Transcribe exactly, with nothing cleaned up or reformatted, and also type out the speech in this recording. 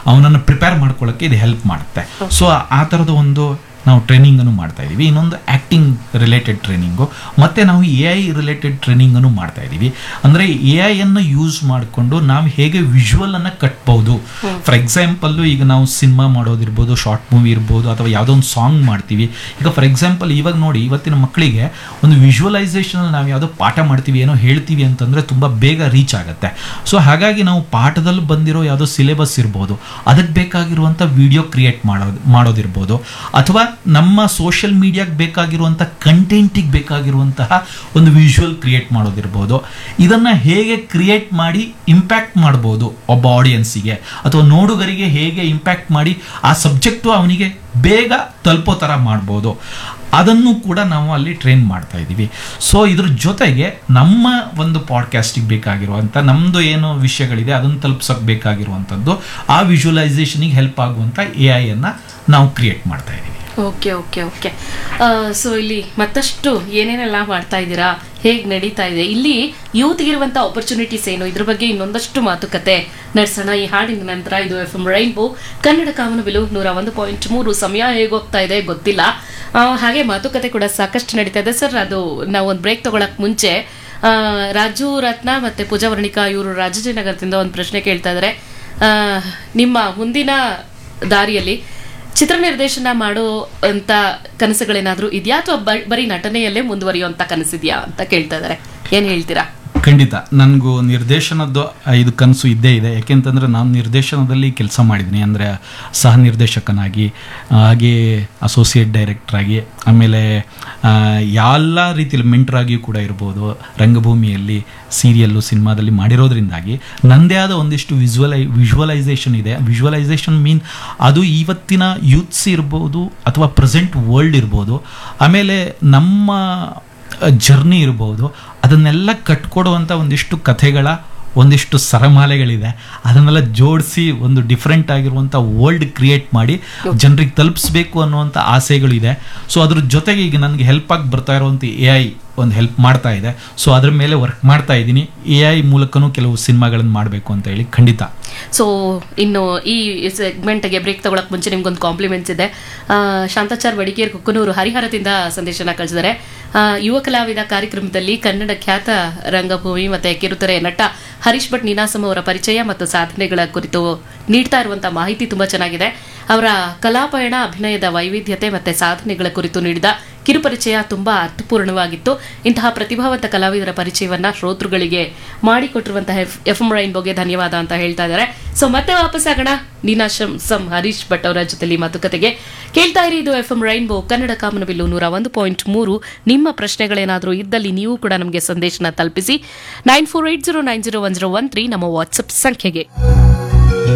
ಅವನನ್ನು ಪ್ರಿಪೇರ್ ಮಾಡ್ಕೊಳ್ಳೋಕ್ಕೆ ಇದು ಹೆಲ್ಪ್ ಮಾಡುತ್ತೆ. ಸೊ ಆ ಥರದ ಒಂದು ನಾವು ಟ್ರೈನಿಂಗನ್ನು ಮಾಡ್ತಾ ಇದ್ದೀವಿ. ಇನ್ನೊಂದು ಆ್ಯಕ್ಟಿಂಗ್ ರಿಲೇಟೆಡ್ ಟ್ರೈನಿಂಗು, ಮತ್ತು ನಾವು ಎ ಐ ರಿಲೇಟೆಡ್ ಟ್ರೈನಿಂಗನ್ನು ಮಾಡ್ತಾ ಇದ್ದೀವಿ. ಅಂದರೆ ಎ ಐಯನ್ನು ಯೂಸ್ ಮಾಡಿಕೊಂಡು ನಾವು ಹೇಗೆ ವಿಜುವಲನ್ನು ಕಟ್ಬೋದು. ಫಾರ್ ಎಕ್ಸಾಂಪಲ್ಲು ಈಗ ನಾವು ಸಿನಿಮಾ ಮಾಡೋದಿರ್ಬೋದು, ಶಾರ್ಟ್ ಮೂವಿ ಇರ್ಬೋದು, ಅಥವಾ ಯಾವುದೋ ಒಂದು ಸಾಂಗ್ ಮಾಡ್ತೀವಿ. ಈಗ ಫಾರ್ ಎಕ್ಸಾಂಪಲ್ ಇವಾಗ ನೋಡಿ, ಇವತ್ತಿನ ಮಕ್ಕಳಿಗೆ ಒಂದು ವಿಜುವಲೈಸೇಷನ್ ನಾವು ಯಾವುದೋ ಪಾಠ ಮಾಡ್ತೀವಿ, ಏನೋ ಹೇಳ್ತೀವಿ ಅಂತಂದರೆ ತುಂಬ ಬೇಗ ರೀಚ್ ಆಗುತ್ತೆ. ಸೊ ಹಾಗಾಗಿ ನಾವು ಪಾಠದಲ್ಲಿ ಬಂದಿರೋ ಯಾವುದೋ ಸಿಲೆಬಸ್ ಇರ್ಬೋದು, ಅದಕ್ಕೆ ಬೇಕಾಗಿರುವಂಥ ವಿಡಿಯೋ ಕ್ರಿಯೇಟ್ ಮಾಡೋದು ಮಾಡೋದಿರ್ಬೋದು, ಅಥವಾ ನಮ್ಮ ಸೋಷಿಯಲ್ ಮೀಡಿಯಾಗೆ ಬೇಕಾಗಿರುವಂಥ ಕಂಟೆಂಟಿಗೆ ಬೇಕಾಗಿರುವಂತಹ ಒಂದು ವಿಜುವಲ್ ಕ್ರಿಯೇಟ್ ಮಾಡೋದಿರ್ಬೋದು. ಇದನ್ನು ಹೇಗೆ ಕ್ರಿಯೇಟ್ ಮಾಡಿ ಇಂಪ್ಯಾಕ್ಟ್ ಮಾಡ್ಬೋದು ಒಬ್ಬ ಆಡಿಯನ್ಸಿಗೆ, ಅಥವಾ ನೋಡುಗರಿಗೆ ಹೇಗೆ ಇಂಪ್ಯಾಕ್ಟ್ ಮಾಡಿ ಆ ಸಬ್ಜೆಕ್ಟು ಅವನಿಗೆ ಬೇಗ ತಲುಪೋ ಥರ ಮಾಡ್ಬೋದು, ಅದನ್ನು ಕೂಡ ನಾವು ಅಲ್ಲಿ ಟ್ರೈನ್ ಮಾಡ್ತಾ ಇದ್ದೀವಿ. ಸೊ ಇದ್ರ ಜೊತೆಗೆ ನಮ್ಮ ಒಂದು ಪಾಡ್ಕಾಸ್ಟಿಗೆ ಬೇಕಾಗಿರುವಂಥ ನಮ್ಮದು ಏನು ವಿಷಯಗಳಿದೆ ಅದನ್ನು ತಲುಪಿಸೋಕೆ ಬೇಕಾಗಿರುವಂಥದ್ದು ಆ ವಿಜುವಲೈಸೇಷನಿಗೆ ಹೆಲ್ಪ್ ಆಗುವಂಥ ಎ ಐಯನ್ನು ನಾವು ಕ್ರಿಯೇಟ್ ಮಾಡ್ತಾ ಇದ್ದೀವಿ. ಓಕೆ ಓಕೆ ಓಕೆ ಸೊ ಇಲ್ಲಿ ಮತ್ತಷ್ಟು ಏನೇನೆಲ್ಲ ಮಾಡ್ತಾ ಇದ್ದೀರಾ, ಹೇಗೆ ನಡೀತಾ ಇದೆ, ಇಲ್ಲಿ ಯೂತ್ಗಿರುವಂಥ ಆಪರ್ಚುನಿಟೀಸ್ ಏನು, ಇದ್ರ ಬಗ್ಗೆ ಇನ್ನೊಂದಷ್ಟು ಮಾತುಕತೆ ನಡೆಸೋಣ ಈ ಹಾಡಿನ ನಂತರ. ಇದು ಎಫ್ ಎಂ ರೈನ್ಬೋ ಕನ್ನಡ ಕಾಮನಬಿಲ್ಲು ನೂರ ಒಂದು ಪಾಯಿಂಟ್ ಮೂರು. ಸಮಯ ಹೇಗೋಗ್ತಾ ಇದೆ ಗೊತ್ತಿಲ್ಲ, ಹಾಗೆ ಮಾತುಕತೆ ಕೂಡ ಸಾಕಷ್ಟು ನಡೀತಾ ಇದೆ. ಸರ್, ಅದು ನಾವು ಒಂದು ಬ್ರೇಕ್ ತಗೊಳಕ್ ಮುಂಚೆ ರಾಜು ರತ್ನ ಮತ್ತೆ ಪೂಜಾ ವರ್ಣಿಕಾ ಇವರು ರಾಜಾಜಿನಗರದಿಂದ ಒಂದು ಪ್ರಶ್ನೆ ಕೇಳ್ತಾ ಇದ್ದಾರೆ. ನಿಮ್ಮ ಮುಂದಿನ ದಾರಿಯಲ್ಲಿ ಚಿತ್ರ ನಿರ್ದೇಶನ ಮಾಡೋ ಅಂತ ಕನಸುಗಳೇನಾದ್ರೂ ಇದೆಯಾ, ಅಥವಾ ಬರೀ ನಟನೆಯಲ್ಲೇ ಮುಂದುವರಿಯುವಂತ ಕನಸಿದ್ಯಾ ಅಂತ ಕೇಳ್ತಾ ಇದ್ದಾರೆ, ಏನ್ ಹೇಳ್ತೀರಾ? ಖಂಡಿತ ನನಗೂ ನಿರ್ದೇಶನದ್ದು ಇದು ಕನಸು ಇದ್ದೇ ಇದೆ. ಯಾಕೆಂತಂದರೆ ನಾನು ನಿರ್ದೇಶನದಲ್ಲಿ ಕೆಲಸ ಮಾಡಿದ್ದೀನಿ, ಅಂದರೆ ಸಹ ನಿರ್ದೇಶಕನಾಗಿ, ಹಾಗೆ ಅಸೋಸಿಯೇಟ್ ಡೈರೆಕ್ಟ್ರಾಗಿ, ಆಮೇಲೆ ಎಲ್ಲ ರೀತಿಯಲ್ಲಿ ಮೆಂಟ್ರಾಗಿಯೂ ಕೂಡ ಇರ್ಬೋದು, ರಂಗಭೂಮಿಯಲ್ಲಿ, ಸೀರಿಯಲ್ಲು, ಸಿನಿಮಾದಲ್ಲಿ ಮಾಡಿರೋದ್ರಿಂದಾಗಿ ನನ್ನದೇ ಆದ ಒಂದಿಷ್ಟು ವಿಜುವಲೈ ವಿಜುವಲೈಸೇಷನ್ ಇದೆ. ವಿಜುವಲೈಸೇಷನ್ ಮೀನ್ ಅದು ಇವತ್ತಿನ ಯೂತ್ಸ್ ಇರ್ಬೋದು ಅಥವಾ ಪ್ರೆಸೆಂಟ್ ವರ್ಲ್ಡ್ ಇರ್ಬೋದು, ಆಮೇಲೆ ನಮ್ಮ ಜರ್ನಿ ಇರ್ಬೋದು, ಅದನ್ನೆಲ್ಲ ಕಟ್ಕೊಡುವಂಥ ಒಂದಿಷ್ಟು ಕಥೆಗಳ ಒಂದಿಷ್ಟು ಸರಮಾಲೆಗಳಿದೆ. ಅದನ್ನೆಲ್ಲ ಜೋಡಿಸಿ ಒಂದು ಡಿಫ್ರೆಂಟ್ ಆಗಿರುವಂಥ ವರ್ಲ್ಡ್ ಕ್ರಿಯೇಟ್ ಮಾಡಿ ಜನರಿಗೆ ತಲುಪಿಸ್ಬೇಕು ಅನ್ನುವಂಥ ಆಸೆಗಳಿದೆ. ಸೊ ಅದ್ರ ಜೊತೆಗೆ ಈಗ ನನಗೆ ಹೆಲ್ಪ್ ಆಗಿ ಬರ್ತಾ ಇರುವಂಥ ಎ ಐ ಒಂದು ಹೆಲ್ಪ್ ಮಾಡ್ತಾ ಇದೆ. ಸೊ ಅದ್ರ ಮೇಲೆ ವರ್ಕ್ ಮಾಡ್ತಾ ಇದ್ದೀನಿ. ಎ ಐ ಮೂಲಕನೂ ಕೆಲವು ಸಿನಿಮಾಗಳನ್ನು ಮಾಡಬೇಕು ಅಂತ ಹೇಳಿ ಖಂಡಿತ. ಸೊ ಇನ್ನು ಈ ಸೆಗ್ಮೆಂಟ್ಗೆ ಬ್ರೇಕ್ ತಗೊಳಕ್ ಮುಂಚೆ ನಿಮ್ಗೊಂದು ಕಾಂಪ್ಲಿಮೆಂಟ್ಸ್ ಇದೆ. ಶಾಂತಾಚಾರ್ ಬಡಿಕೇರ್ ಕುಕ್ಕನೂರು ಹರಿಹರದಿಂದ ಸಂದೇಶನ ಕಳಿಸಿದ್ದಾರೆ. ಯುವ ಕಲಾವಿದ ಕಾರ್ಯಕ್ರಮದಲ್ಲಿ ಕನ್ನಡ ಖ್ಯಾತ ರಂಗಭೂಮಿ ಮತ್ತೆ ಕಿರುತೆರೆ ನಟ ಹರೀಶ್ ಭಟ್ ನೀನಾಸಂ ಅವರ ಪರಿಚಯ ಮತ್ತು ಸಾಧನೆಗಳ ಕುರಿತು ನೀಡ್ತಾ ಇರುವಂತಹ ಮಾಹಿತಿ ತುಂಬಾ ಚೆನ್ನಾಗಿದೆ. ಅವರ ಕಲಾಪಯಣ, ಅಭಿನಯದ ವೈವಿಧ್ಯತೆ ಮತ್ತೆ ಸಾಧನೆಗಳ ಕುರಿತು ನೀಡಿದ ಕಿರುಪರಿಚಯ ತುಂಬಾ ಅರ್ಥಪೂರ್ಣವಾಗಿತ್ತು. ಇಂತಹ ಪ್ರತಿಭಾವಂತ ಕಲಾವಿದರ ಪರಿಚಯವನ್ನ ಶ್ರೋತೃಗಳಿಗೆ ಮಾಡಿಕೊಟ್ಟಿರುವಂತಹ ಎಫ್ ಎಂ ರೈನ್ಬೋಗೆ ಧನ್ಯವಾದ ಅಂತ ಹೇಳ್ತಾ ಇದ್ದಾರೆ. ಸೊ ಮತ್ತೆ ವಾಪಸ್ ಆಗೋಣ ನೀನಾಶಂ ಸಂ ಹರೀಶ್ ಭಟ್ ಅವರ ಜೊತೆಲಿ ಮಾತುಕತೆಗೆ. ಕೇಳ್ತಾ ಇರಿ, ಇದು ಎಫ್ ಎಂ ರೈನ್ಬೋ ಕನ್ನಡ ಕಾಮನಬಿಲ್ಲು ನೂರ ಒಂದು ಪಾಯಿಂಟ್ ಮೂರು. ನಿಮ್ಮ ಪ್ರಶ್ನೆಗಳೇನಾದರೂ ಇದ್ದಲ್ಲಿ ನೀವು ಕೂಡ ನಮಗೆ ಸಂದೇಶನ ತಲುಪಿಸಿ. Nine four eight zero nine zero one zero one three ನಮ್ಮ ವಾಟ್ಸ್ಆಪ್ ಸಂಖ್ಯೆಗೆ.